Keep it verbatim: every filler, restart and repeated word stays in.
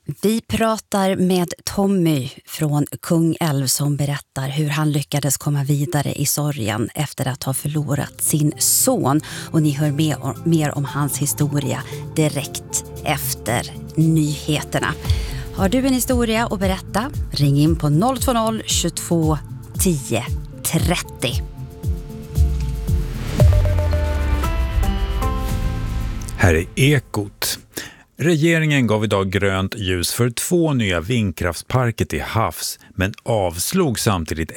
Vi pratar med Tommy från Kungälv som berättar hur han lyckades komma vidare i sorgen efter att ha förlorat sin son. Och ni hör mer, mer om hans historia direkt efter nyheterna. Har du en historia att berätta? Ring in på noll två noll tjugotvå tio trettio. Här är Ekot. Regeringen gav idag grönt ljus för två nya vindkraftsparker till havs men avslog samtidigt